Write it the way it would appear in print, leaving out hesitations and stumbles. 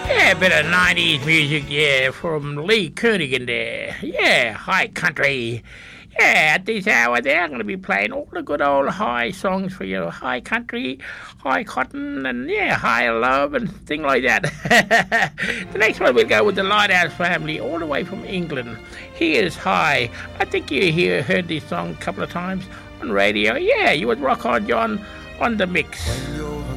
Yeah, a bit of 90s music, yeah, from Lee Kernaghan there. Yeah, High Country. Yeah, at this hour there, I'm going to be playing all the good old high songs for you. High Country, High Cotton, and yeah, High Love, and things like that. The next one we'll go with the Lighthouse Family, all the way from England. Here's High. I think you heard this song a couple of times on radio. Yeah, you would rock on, John, on the mix.